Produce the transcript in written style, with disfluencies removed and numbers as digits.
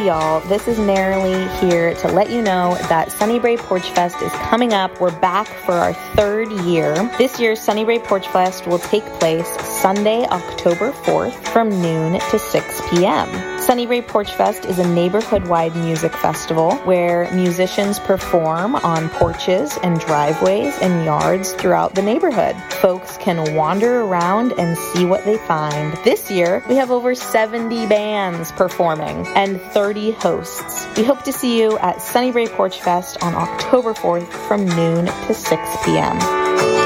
y'all, this is Marilee here to let you know that Sunnybrae Porch Fest is coming up. We're back for our third year. This year's Sunnybrae Porch Fest will take place Sunday, October 4th from noon to 6 p.m. Sunnybrae Porch Fest is a neighborhood-wide music festival where musicians perform on porches and driveways and yards throughout the neighborhood. Folks can wander around and see what they find. This year, we have over 70 bands performing and 30 hosts. We hope to see you at Sunnybrae Porch Fest on October 4th from noon to 6 p.m.